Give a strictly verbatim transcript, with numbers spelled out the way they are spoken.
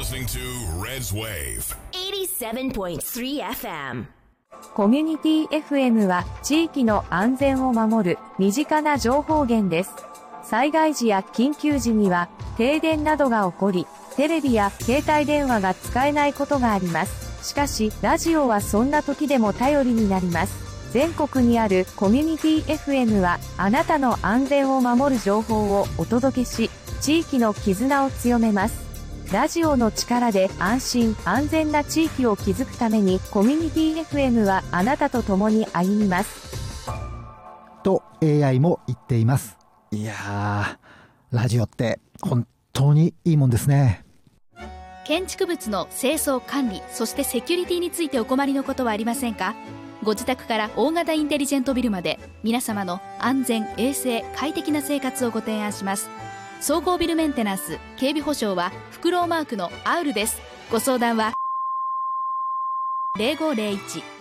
listening to Red's Wave はちじゅうななてんさんエフエム。 コミュニティ エフエム は地域の安全を守る身近な情報源です。災害時や緊急時には停電などが起こり、テレビや携帯電話が使えないことがあります。しかし、ラジオはそんな時でも頼りになります。全国にあるコミュニティ エフエム はあなたの安全を守る情報をお届けし、地域の絆を強めます。ラジオの力で安心安全な地域を築くためにコミュニティ エフエム はあなたと共に歩みます。 と エーアイ も言っています。いやー、ラジオって本当にいいもんですね。 建築物の清掃管理、そしてセキュリティについてお困りのことはありませんか？ご自宅から大型インテリジェントビルまで皆様の安全衛生快適な生活をご提案します。総合ビルメンテナンス警備保証はフクロウマークのアウルです。ご相談はゼロごゼロいち